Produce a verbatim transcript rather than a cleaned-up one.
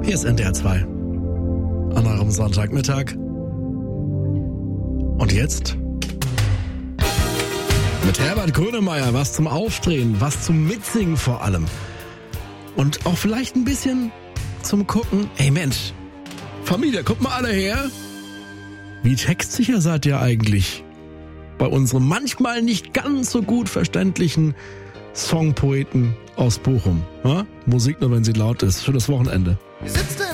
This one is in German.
Hier ist N D R zwei. An eurem Sonntagmittag. Und jetzt? Mit Herbert Grönemeyer, was zum Aufdrehen, was zum Mitsingen vor allem. Und auch vielleicht ein bisschen zum Gucken. Ey Mensch, Familie, guckt mal alle her. Wie textsicher seid ihr eigentlich? Bei unserem manchmal nicht ganz so gut verständlichen Songpoeten aus Bochum. Ja? Musik nur, wenn sie laut ist. Schönes Wochenende.